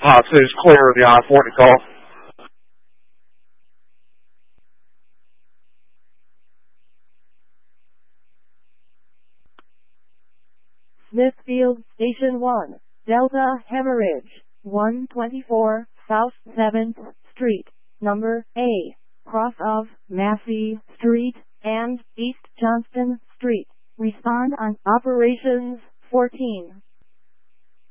City's clear of the I-40 call. Smithfield Station 1, Delta Hemorrhage, 124 South 7th Street, number A, cross of Massey Street and East Johnston Street. Respond on Operations 14.